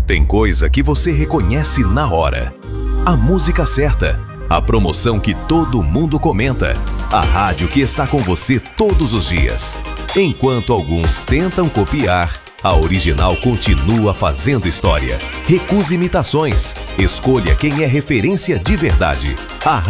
Tem coisa que você reconhece na hora. A música certa, a promoção que todo mundo comenta, a rádio que está com você todos os dias. Enquanto alguns tentam copiar, a original continua fazendo história. Recuse imitações. Escolha quem é referência de verdade. A